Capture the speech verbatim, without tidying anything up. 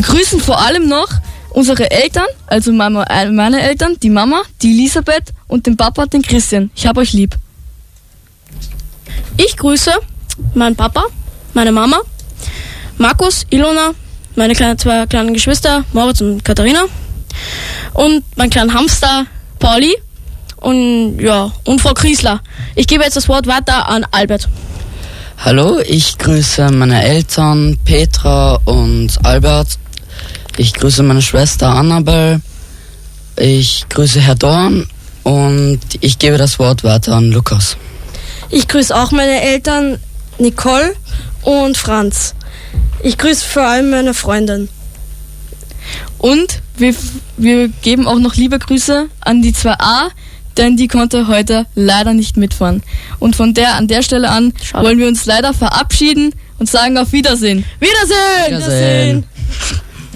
Wir grüßen vor allem noch unsere Eltern, also Mama, äh, meine Eltern, die Mama, die Elisabeth und den Papa, den Christian. Ich hab euch lieb. Ich grüße meinen Papa, meine Mama, Markus, Ilona, meine kleinen, zwei kleinen Geschwister, Moritz und Katharina und meinen kleinen Hamster, Pauli und ja, und Frau Kriesler. Ich gebe jetzt das Wort weiter an Albert. Hallo, ich grüße meine Eltern Petra und Albert. Ich grüße meine Schwester Annabel. Ich grüße Herr Dorn und ich gebe das Wort weiter an Lukas. Ich grüße auch meine Eltern Nicole und Franz. Ich grüße vor allem meine Freundin. Und wir, wir geben auch noch liebe Grüße an die zwei a, denn die konnte heute leider nicht mitfahren. Und von der an der Stelle an Schade. wollen wir uns leider verabschieden und sagen auf Wiedersehen. Wiedersehen! Wiedersehen.